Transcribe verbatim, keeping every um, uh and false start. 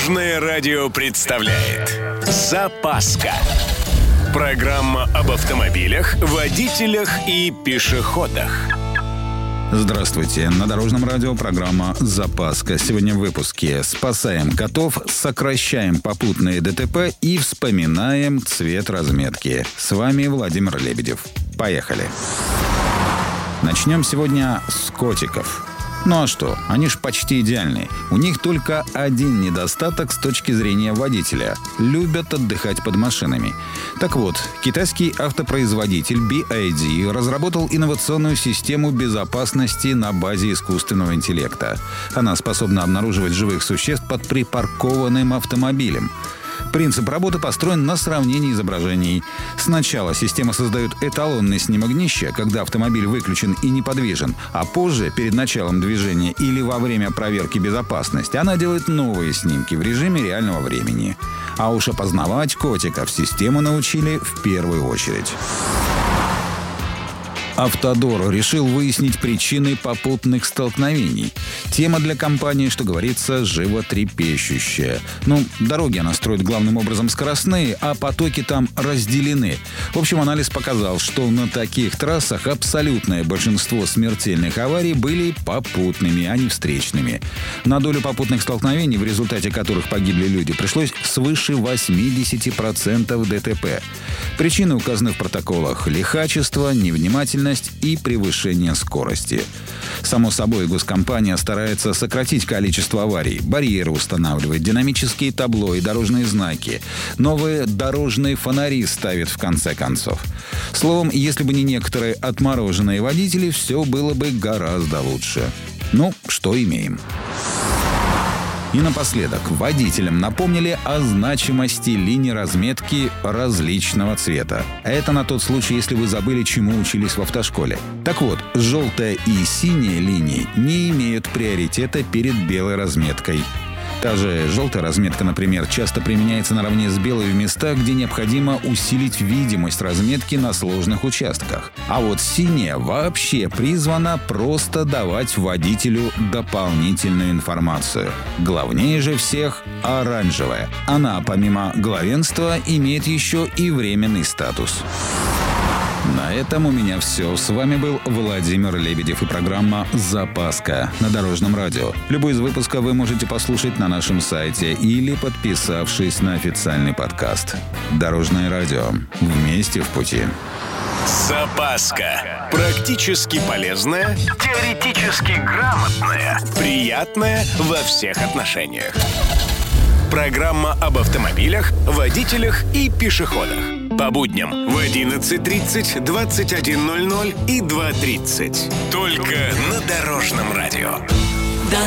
Дорожное радио представляет «Запаска». Программа об автомобилях, водителях и пешеходах. Здравствуйте. На Дорожном радио программа «Запаска». Сегодня в выпуске спасаем котов, сокращаем попутные ДТП и вспоминаем цвет разметки. С вами Владимир Лебедев. Поехали. Начнем сегодня с котиков. Ну а что? Они ж почти идеальные. У них только один недостаток с точки зрения водителя. Любят отдыхать под машинами. Так вот, китайский автопроизводитель би ай ди разработал инновационную систему безопасности на базе искусственного интеллекта. Она способна обнаруживать живых существ под припаркованным автомобилем. Принцип работы построен на сравнении изображений. Сначала система создает эталонный снимок днища, когда автомобиль выключен и неподвижен, а позже, перед началом движения или во время проверки безопасности, она делает новые снимки в режиме реального времени. А уж опознавать котиков систему научили в первую очередь. Автодор решил выяснить причины попутных столкновений. Тема для компании, что говорится, животрепещущая. Ну, дороги она строит главным образом скоростные, а потоки там разделены. В общем, анализ показал, что на таких трассах абсолютное большинство смертельных аварий были попутными, а не встречными. На долю попутных столкновений, в результате которых погибли люди, пришлось свыше восемьдесят процентов ДТП. Причины указаны в протоколах: лихачество, невнимательность и превышение скорости. Само собой, госкомпания старается сократить количество аварий. Барьеры устанавливает, динамические табло и дорожные знаки. Новые дорожные фонари ставит в конце концов. Словом, если бы не некоторые отмороженные водители, все было бы гораздо лучше. Ну, что имеем. И напоследок, водителям напомнили о значимости линий разметки различного цвета. Это на тот случай, если вы забыли, чему учились в автошколе. Так вот, желтая и синяя линии не имеют приоритета перед белой разметкой. Та же желтая разметка, например, часто применяется наравне с белой в местах, где необходимо усилить видимость разметки на сложных участках. А вот синяя вообще призвана просто давать водителю дополнительную информацию. Главнее же всех оранжевая. Она, помимо главенства, имеет еще и временный статус. На этом у меня все. С вами был Владимир Лебедев и программа «Запаска» на Дорожном радио. Любой из выпусков вы можете послушать на нашем сайте или подписавшись на официальный подкаст. Дорожное радио. Вместе в пути. Запаска. Практически полезная, теоретически грамотная, приятная во всех отношениях. Программа об автомобилях, водителях и пешеходах. По будням в одиннадцать тридцать, двадцать один ноль ноль и два тридцать. Только на Дорожном радио.